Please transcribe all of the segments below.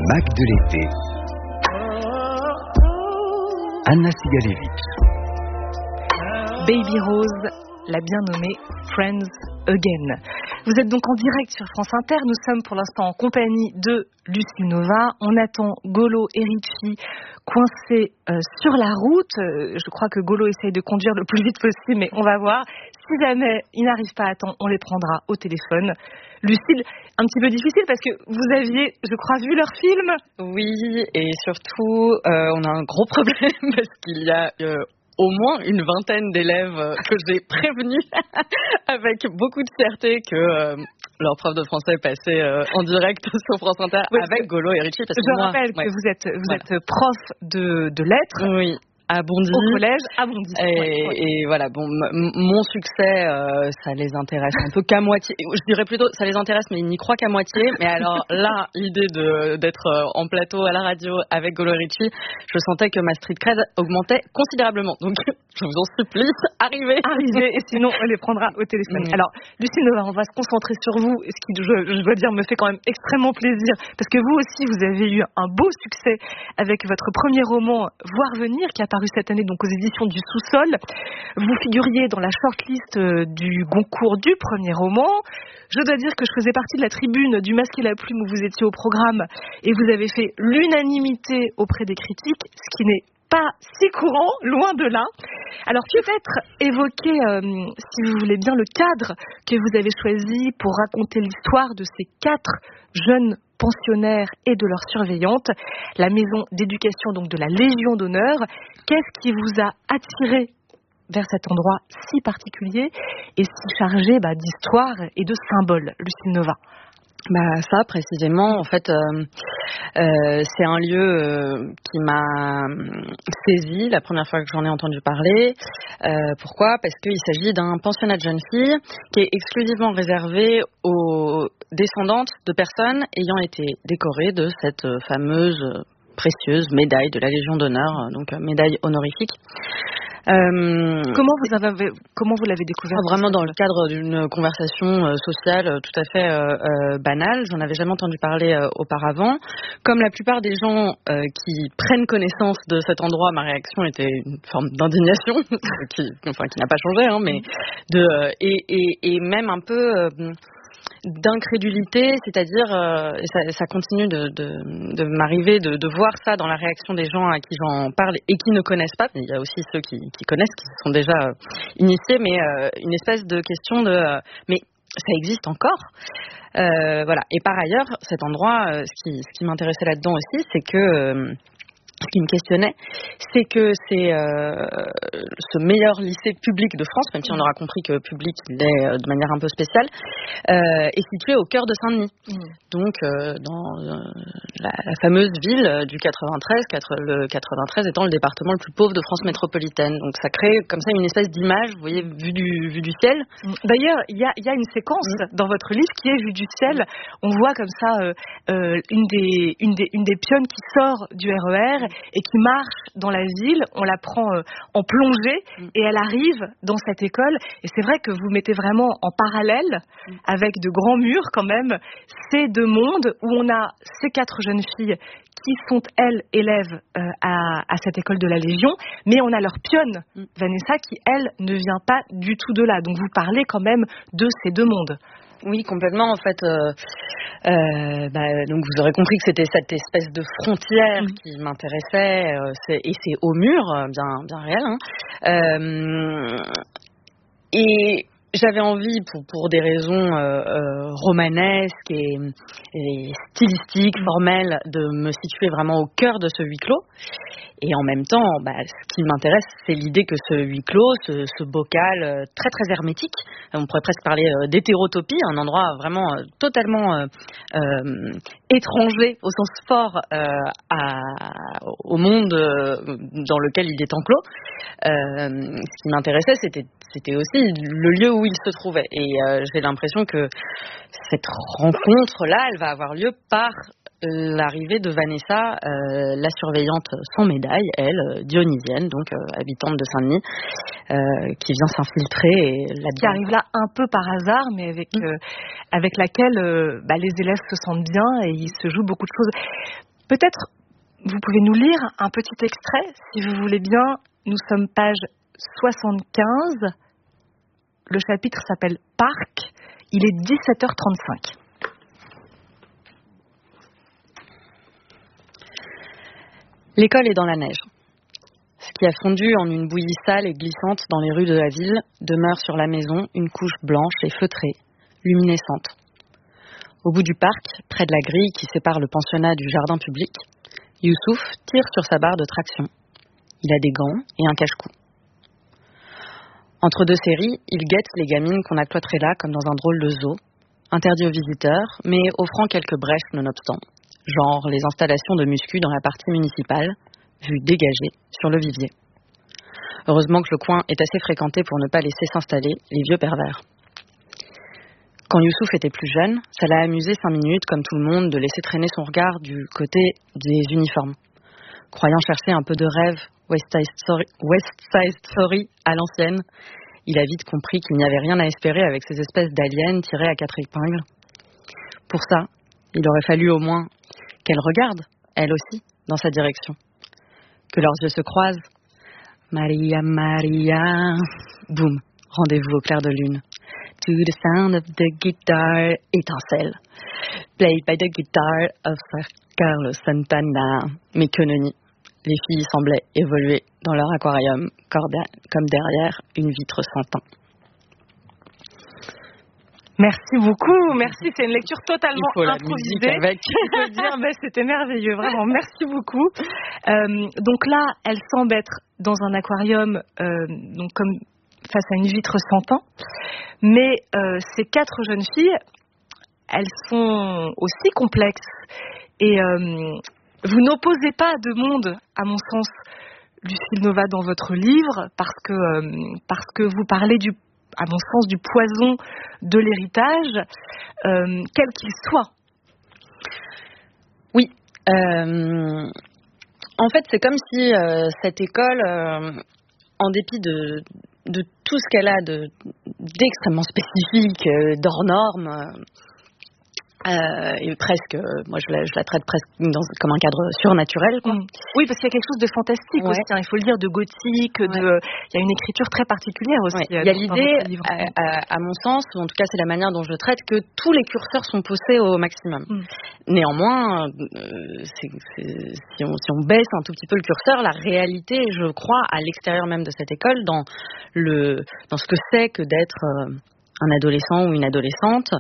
Mac de l'été. Anna Sigalevitch. Baby Rose, la bien nommée Friends Again. Vous êtes donc en direct sur France Inter. Nous sommes pour l'instant en compagnie de Lucille Nova. On attend Golo et Richie coincés sur la route. Je crois que Golo essaye de conduire le plus vite possible, mais on va voir. Si jamais il n'arrive pas à temps, on les prendra au téléphone. Lucille, un petit peu difficile parce que vous aviez, je crois, vu leur film. Oui, et surtout, on a un gros problème parce qu'il y a au moins une vingtaine d'élèves que j'ai prévenus avec beaucoup de fierté que leur prof de français passait en direct sur France Inter avec Golo et Richie. Je rappelle que vous êtes prof de lettres. Oui. À Bondy. Au collège, à Bondy. Et voilà, bon, mon succès, ça les intéresse un peu qu'à moitié. Je dirais plutôt, ça les intéresse, mais ils n'y croient qu'à moitié. Mais alors là, l'idée d'être en plateau à la radio avec Golo et Richie, je sentais que ma street cred augmentait considérablement. Donc, je vous en supplie, arrivez. Et sinon, on les prendra au téléphone. Alors, Lucille Nova, on va se concentrer sur vous. Ce qui, je dois dire, me fait quand même extrêmement plaisir. Parce que vous aussi, vous avez eu un beau succès avec votre premier roman, Voir venir, qui a paru cette année donc aux éditions du Sous-sol. Vous figuriez dans la shortlist du Goncourt du premier roman. Je dois dire que je faisais partie de la tribune du Masque et la Plume où vous étiez au programme et vous avez fait l'unanimité auprès des critiques, ce qui n'est pas si courant, loin de là. Alors peut-être évoquer, si vous voulez bien, le cadre que vous avez choisi pour raconter l'histoire de ces 4 jeunes pensionnaires et de leurs surveillantes, la maison d'éducation donc de la Légion d'honneur. Qu'est-ce qui vous a attiré vers cet endroit si particulier et si chargé d'histoire et de symboles, Lucille Nova? Ça précisément, en fait, c'est un lieu qui m'a saisie la première fois que j'en ai entendu parler. Pourquoi ? Parce qu'il s'agit d'un pensionnat de jeunes filles qui est exclusivement réservé aux descendantes de personnes ayant été décorées de cette fameuse précieuse médaille de la Légion d'honneur, donc médaille honorifique. Comment vous l'avez découvert ? Vraiment dans le cadre d'une conversation sociale tout à fait banale. J'en avais jamais entendu parler auparavant. Comme la plupart des gens qui prennent connaissance de cet endroit, ma réaction était une forme d'indignation, qui n'a pas changé, mais et même un peu d'incrédulité, c'est-à-dire ça continue de m'arriver de voir ça dans la réaction des gens à qui j'en parle et qui ne connaissent pas. Il y a aussi ceux qui connaissent, qui sont déjà initiés, mais une espèce de question de mais ça existe encore. Voilà. Et par ailleurs, cet endroit, ce qui m'intéressait là-dedans aussi, c'est que ce qui me questionnait, c'est que c'est ce meilleur lycée public de France, même si on aura compris que public il est de manière un peu spéciale, est situé au cœur de Saint-Denis. Donc dans la fameuse ville du 93, le 93 étant le département le plus pauvre de France métropolitaine. Donc ça crée comme ça une espèce d'image, vous voyez, vue du ciel. D'ailleurs, il y a une séquence dans votre livre qui est vue du ciel. On voit comme ça une des pionnes qui sort du RER et qui marche dans la ville, on la prend en plongée et elle arrive dans cette école. Et c'est vrai que vous mettez vraiment en parallèle, avec de grands murs quand même, ces 2 mondes où on a ces 4 jeunes filles qui sont, elles, élèves à cette école de la Légion, mais on a leur pionne, Vanessa, qui, elle, ne vient pas du tout de là. Donc vous parlez quand même de ces 2 mondes. Oui, complètement. En fait, donc vous aurez compris que c'était cette espèce de frontière qui m'intéressait, et c'est au mur, bien réel. Et j'avais envie, pour des raisons romanesques et stylistiques, formelles, de me situer vraiment au cœur de ce huis clos. Et en même temps, ce qui m'intéresse, c'est l'idée que ce huis clos, ce bocal très très hermétique, on pourrait presque parler d'hétérotopie, un endroit vraiment totalement étranger au sens fort au monde dans lequel il est enclos. Ce qui m'intéressait, c'était aussi le lieu où il se trouvait. Et j'ai l'impression que cette rencontre-là, elle va avoir lieu par l'arrivée de Vanessa, la surveillante sans médaille, elle, dionysienne, donc habitante de Saint-Denis, qui vient s'infiltrer là-dedans. Qui arrive là un peu par hasard, mais avec laquelle les élèves se sentent bien et il se joue beaucoup de choses. Peut-être vous pouvez nous lire un petit extrait, si vous voulez bien. Nous sommes page 75. Le chapitre s'appelle Parc. Il est 17h35. L'école est dans la neige. Ce qui a fondu en une bouillie sale et glissante dans les rues de la ville demeure sur la maison une couche blanche et feutrée, luminescente. Au bout du parc, près de la grille qui sépare le pensionnat du jardin public, Youssouf tire sur sa barre de traction. Il a des gants et un cache-cou. Entre deux séries, il guette les gamines qu'on a cloîtrées là comme dans un drôle de zoo, interdit aux visiteurs, mais offrant quelques brèches nonobstant, genre les installations de muscu dans la partie municipale, vue dégagée sur le vivier. Heureusement que le coin est assez fréquenté pour ne pas laisser s'installer les vieux pervers. Quand Youssouf était plus jeune, ça l'a amusé 5 minutes, comme tout le monde, de laisser traîner son regard du côté des uniformes. Croyant chercher un peu de rêve West Side Story à l'ancienne, il a vite compris qu'il n'y avait rien à espérer avec ces espèces d'aliens tirés à 4 épingles. Pour ça, il aurait fallu au moins qu'elle regarde, elle aussi, dans sa direction. Que leurs yeux se croisent. Maria, Maria. Boum, rendez-vous au clair de lune. To the sound of the guitar, étincelle. Played by the guitar of Carlos Santana. Mais que nenni. Les filles semblaient évoluer dans leur aquarium, comme derrière une vitre sans teint. Merci beaucoup, merci, c'est une lecture totalement Il faut la improvisée. musique avec. Je veux dire, c'était merveilleux, vraiment, merci beaucoup. Donc là, elle semble être dans un aquarium, donc comme face à une vitre sans teint, mais ces 4 jeunes filles, elles sont aussi complexes et vous n'opposez pas de monde, à mon sens, Lucille Nova, dans votre livre, parce que vous parlez à mon sens, du poison de l'héritage, quel qu'il soit. Oui. En fait, c'est comme si cette école, en dépit de tout ce qu'elle a d'extrêmement spécifique, d'hors norme, et presque, moi je la traite presque comme un cadre surnaturel, quoi. Oui, parce qu'il y a quelque chose de fantastique aussi, hein, il faut le dire, de gothique, il y a une écriture très particulière aussi. Il y a l'idée, à mon sens, ou en tout cas c'est la manière dont je le traite, que tous les curseurs sont poussés au maximum. Néanmoins, si on baisse un tout petit peu le curseur, la réalité, je crois, à l'extérieur même de cette école, dans ce que c'est que d'être un adolescent ou une adolescente,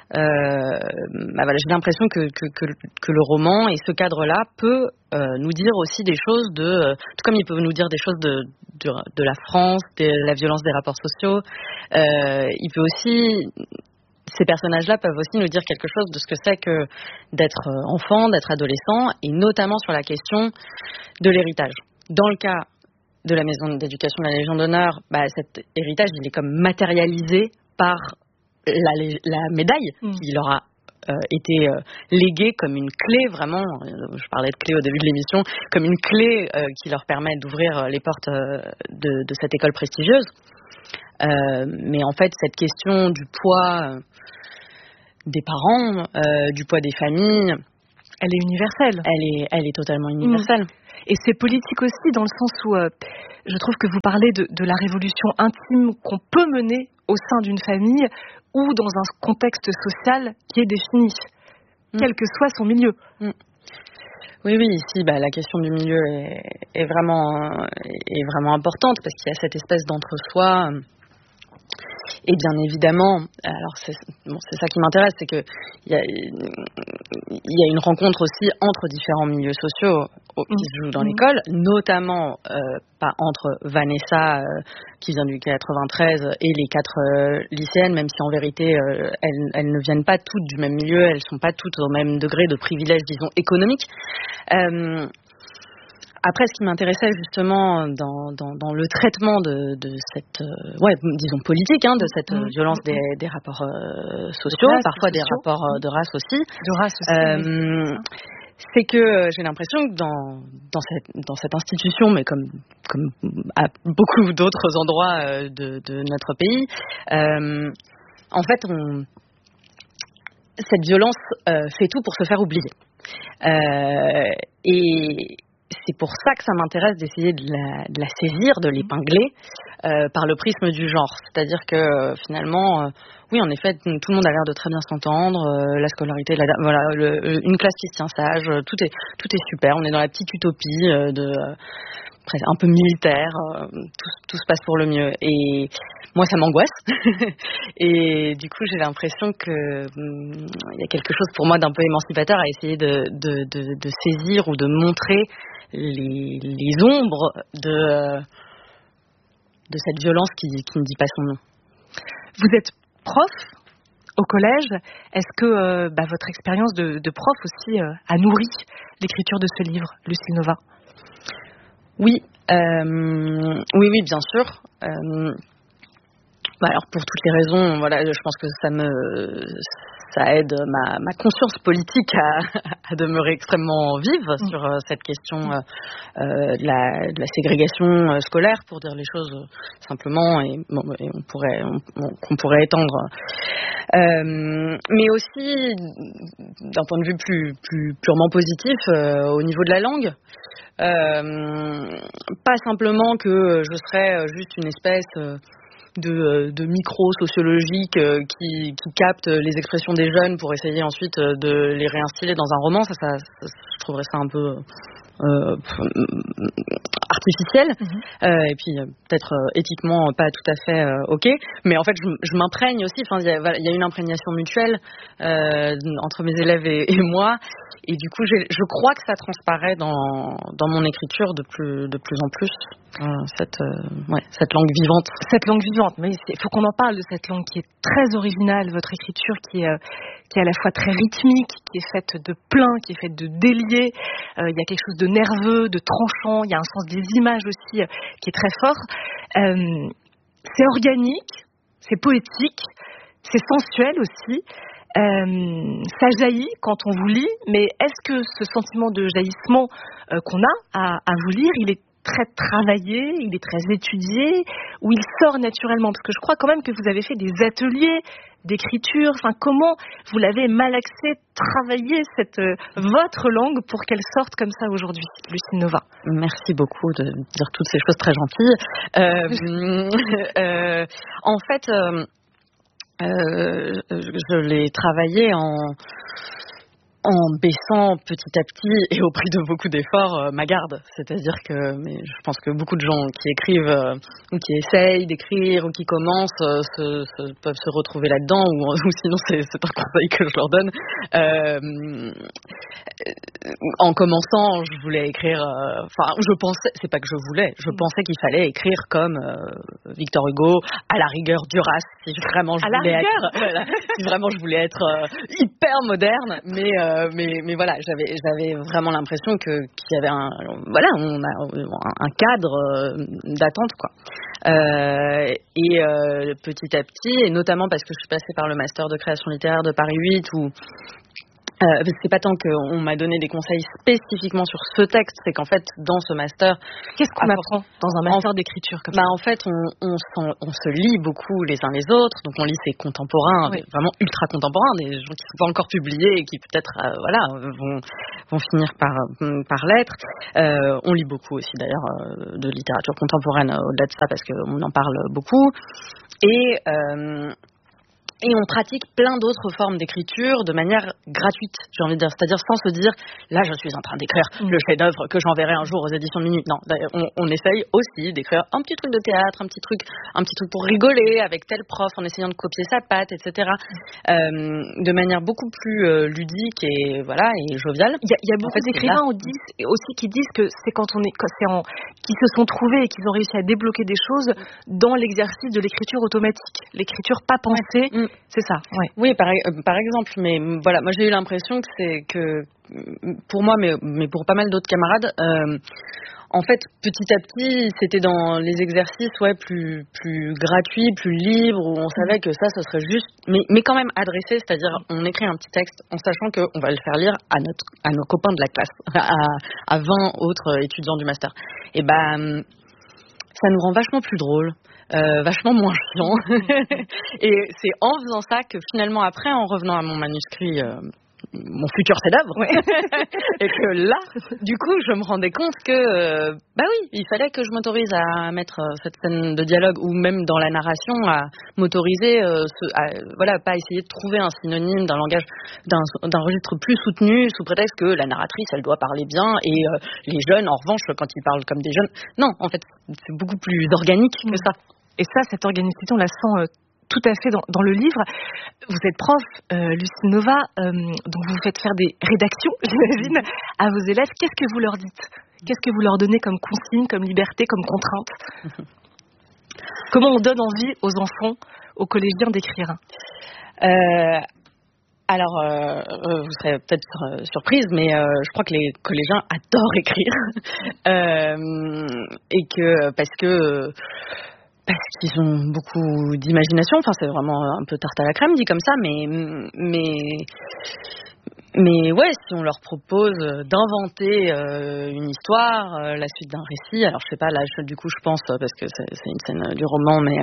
j'ai l'impression que le roman et ce cadre-là peut nous dire aussi des choses tout comme il peut nous dire des choses de la France, de la violence des rapports sociaux, il peut aussi, ces personnages-là peuvent aussi nous dire quelque chose de ce que c'est que d'être enfant, d'être adolescent, et notamment sur la question de l'héritage. Dans le cas de la maison d'éducation de la Légion d'honneur, cet héritage, il est comme matérialisé par la médaille qui leur a été léguée comme une clé, vraiment, je parlais de clé au début de l'émission, comme une clé qui leur permet d'ouvrir les portes de cette école prestigieuse. Mais en fait, cette question du poids des parents, du poids des familles, elle est universelle. Elle est totalement universelle. Et c'est politique aussi, dans le sens où je trouve que vous parlez de la révolution intime qu'on peut mener au sein d'une famille ou dans un contexte social qui est défini, quel que soit son milieu. Oui, ici, la question du milieu est vraiment importante, parce qu'il y a cette espèce d'entre-soi. Et bien évidemment, alors c'est ça qui m'intéresse, c'est que il y a une rencontre aussi entre différents milieux sociaux qui se jouent dans l'école, notamment pas entre Vanessa qui vient du 93 et les 4 lycéennes, même si en vérité elles ne viennent pas toutes du même milieu, elles sont pas toutes au même degré de privilège, disons, économique. Après, ce qui m'intéressait justement dans le traitement de cette, disons politique, de cette violence des rapports sociaux, parfois des rapports de race aussi. C'est que j'ai l'impression que dans cette institution, mais comme à beaucoup d'autres endroits de notre pays, en fait, cette violence fait tout pour se faire oublier. Et c'est pour ça que ça m'intéresse d'essayer de la saisir, de l'épingler par le prisme du genre. C'est-à-dire que finalement, oui, en effet, tout le monde a l'air de très bien s'entendre. La scolarité, une classe qui se tient sage, tout est super. On est dans la petite utopie un peu militaire. Tout se passe pour le mieux. Et moi, ça m'angoisse. Et du coup, j'ai l'impression que il y a quelque chose pour moi d'un peu émancipateur à essayer de saisir ou de montrer les ombres de cette violence qui ne dit pas son nom. Vous êtes prof au collège. Est-ce que votre expérience de prof aussi a nourri l'écriture de ce livre, Lucile Nova? Oui, oui, bien sûr. Alors pour toutes les raisons, voilà, je pense que ça aide ma conscience politique à demeurer extrêmement vive sur cette question de la ségrégation scolaire, pour dire les choses simplement, et qu'on pourrait étendre. Mais aussi, d'un point de vue plus purement positif, au niveau de la langue. Pas simplement que je serais juste une espèce de micro-sociologique qui capte les expressions des jeunes pour essayer ensuite de les réinstiller dans un roman. Ça, je trouverais ça un peu artificiel, et puis peut-être éthiquement pas tout à fait ok, mais en fait je m'imprègne aussi, il y a une imprégnation mutuelle entre mes élèves et moi, et du coup je crois que ça transparaît dans mon écriture de plus en plus, cette langue vivante. Cette langue vivante, mais il faut qu'on en parle de cette langue qui est très originale, votre écriture qui est à la fois très rythmique, qui est faite de plein, qui est faite de déliés. Il y a quelque chose de nerveux, de tranchant, il y a un sens des images aussi qui est très fort. C'est organique, c'est poétique, c'est sensuel aussi. Ça jaillit quand on vous lit, mais est-ce que ce sentiment de jaillissement qu'on a à vous lire, il est très travaillé, il est très étudié, ou il sort naturellement? Parce que je crois quand même que vous avez fait des ateliers d'écriture. Enfin, comment vous l'avez malaxé, travaillé votre langue pour qu'elle sorte comme ça aujourd'hui, Lucile Nova? Merci beaucoup de dire toutes ces choses très gentilles. En fait, je l'ai travaillé en baissant petit à petit et au prix de beaucoup d'efforts ma garde. C'est-à-dire que je pense que beaucoup de gens qui écrivent ou qui essayent d'écrire ou qui commencent peuvent se retrouver là-dedans, ou sinon c'est un conseil que je leur donne. En commençant, je voulais écrire, je pensais, c'est pas que je pensais qu'il fallait écrire comme Victor Hugo, à la rigueur Duras, si vraiment je voulais être hyper moderne, mais voilà, j'avais vraiment l'impression qu'il y avait un cadre d'attente, quoi. Et petit à petit, et notamment parce que je suis passée par le master de création littéraire de Paris 8, où c'est pas tant qu'on m'a donné des conseils spécifiquement sur ce texte, c'est qu'en fait, dans ce master... Qu'est-ce qu'on apprend dans un master d'écriture comme ça? En fait, on se lit beaucoup les uns les autres, donc on lit ces contemporains, vraiment ultra contemporains, des gens qui ne sont pas encore publiés et qui peut-être vont finir par l'être. On lit beaucoup aussi d'ailleurs de littérature contemporaine au-delà de ça, parce qu'on en parle beaucoup. Et on pratique plein d'autres formes d'écriture de manière gratuite, j'ai envie de dire. C'est-à-dire sans se dire, là, je suis en train d'écrire le chef-d'œuvre que j'enverrai un jour aux éditions de Minuit. Non, on essaye aussi d'écrire un petit truc de théâtre, un petit truc pour rigoler avec tel prof, en essayant de copier sa patte, etc. De manière beaucoup plus ludique et joviale. Il y a beaucoup d'écrivains aussi qui disent que c'est qui se sont trouvés et qu'ils ont réussi à débloquer des choses dans l'exercice de l'écriture automatique, l'écriture pas pensée. C'est ça. Ouais. Oui, par exemple, mais voilà, moi j'ai eu l'impression que pour moi, mais pour pas mal d'autres camarades, en fait, petit à petit, c'était dans les exercices plus gratuits, plus libres, où on savait que ça serait juste, mais quand même adressé, c'est-à-dire on écrit un petit texte en sachant qu'on va le faire lire à nos copains de la classe, à 20 autres étudiants du master. Et ça nous rend vachement plus drôle. Vachement moins chiant. Et c'est en faisant ça que finalement après, en revenant à mon manuscrit mon futur chef-d'œuvre. Ouais. Et que là, du coup, je me rendais compte que, il fallait que je m'autorise à mettre cette scène de dialogue, ou même dans la narration, à m'autoriser, pas essayer de trouver un synonyme d'un langage, d'un registre plus soutenu, sous prétexte que la narratrice, elle doit parler bien, et les jeunes, en revanche, quand ils parlent comme des jeunes, non, en fait, c'est beaucoup plus organique que ça. Et ça, cette organisation, on la sent tout à fait dans le livre. Vous êtes prof, Lucille Nova, donc vous faites faire des rédactions, j'imagine, à vos élèves. Qu'est-ce que vous leur dites ? Qu'est-ce que vous leur donnez comme consigne, comme liberté, comme contrainte ? Comment on donne envie aux enfants, aux collégiens d'écrire ? Alors, vous serez peut-être surprise, mais je crois que les collégiens adorent écrire, et que parce qu'ils ont beaucoup d'imagination. Enfin, c'est vraiment un peu tarte à la crème dit comme ça, mais ouais, si on leur propose d'inventer une histoire, la suite d'un récit, alors je sais pas, là du coup je pense, parce que c'est une scène du roman, mais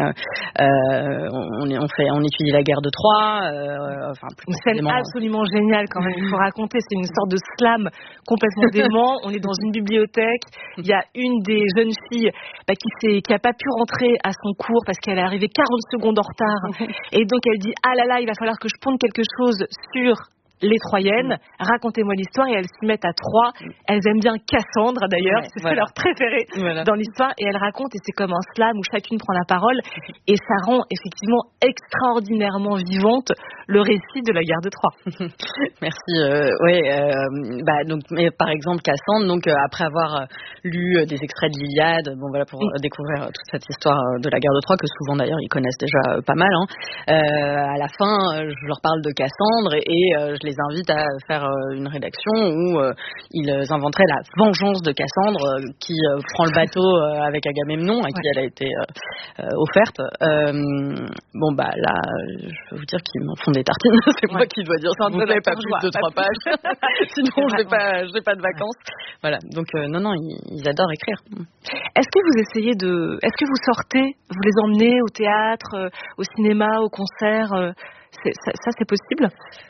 on étudie la guerre de Troie, une scène absolument géniale quand même, il faut raconter, c'est une sorte de slam complètement dément. On est dans une bibliothèque, il y a une des jeunes filles qui a pas pu rentrer à son cours parce qu'elle est arrivée 40 secondes en retard, et donc elle dit ah là là, il va falloir que je ponde quelque chose sur les Troyennes, racontez-moi l'histoire, et elles s'y mettent à 3. Elles aiment bien Cassandre d'ailleurs, c'est leur préféré dans l'histoire, et elles racontent, et c'est comme un slam où chacune prend la parole, et ça rend effectivement extraordinairement vivante le récit de la guerre de Troie. Merci. Donc, mais par exemple Cassandre, donc après avoir lu des extraits de l'Iliade, pour découvrir toute cette histoire de la guerre de Troie que souvent d'ailleurs ils connaissent déjà pas mal. À la fin, je leur parle de Cassandre et je les invite à faire une rédaction où ils inventeraient la vengeance de Cassandre qui prend le bateau avec Agamemnon à qui elle a été offerte. Là, je peux vous dire qu'ils m'en font des tartines. C'est moi qui dois dire ça. Vous n'avez pas plus de 3 pages. Sinon, je n'ai pas de vacances. Voilà. Donc non, ils adorent écrire. Est-ce que vous sortez, vous les emmenez au théâtre, au cinéma, au concert? Ça, c'est possible,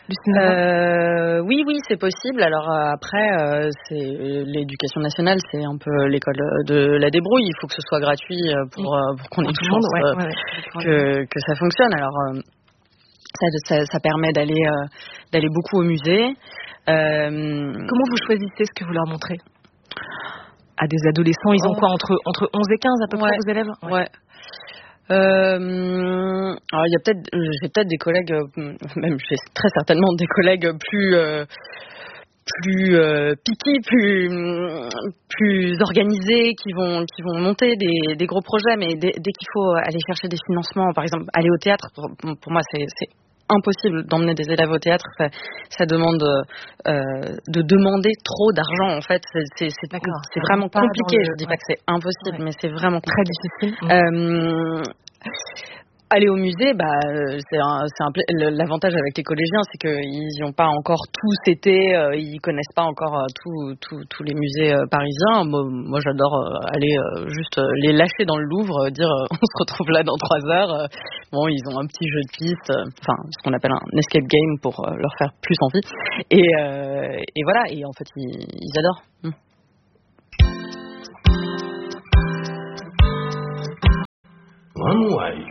Oui, c'est possible. Alors après, c'est l'éducation nationale, c'est un peu l'école de la débrouille. Il faut que ce soit gratuit pour qu'on ait une chance que ça fonctionne. Alors ça permet d'aller beaucoup au musée. Comment vous choisissez ce que vous leur montrez à des adolescents? Ils ont quoi, entre 11 et 15 à peu près, vos élèves? Ouais. Alors j'ai peut-être des collègues, même j'ai très certainement des collègues plus piqués, plus organisés, qui vont monter des gros projets, mais dès qu'il faut aller chercher des financements, par exemple aller au théâtre, pour moi c'est impossible d'emmener des élèves au théâtre. Ça demande de demander trop d'argent, en fait. C'est vraiment compliqué. Je dis pas que c'est impossible, mais c'est vraiment très difficile. Aller au musée, l'avantage avec les collégiens, c'est qu'ils n'y ont pas encore tous été, ils connaissent pas encore tous les musées parisiens. Moi, j'adore aller juste les lâcher dans le Louvre, dire on se retrouve là dans 3 heures. Ils ont un petit jeu de piste, ce qu'on appelle un escape game pour leur faire plus envie. Et voilà, et en fait, ils adorent. One way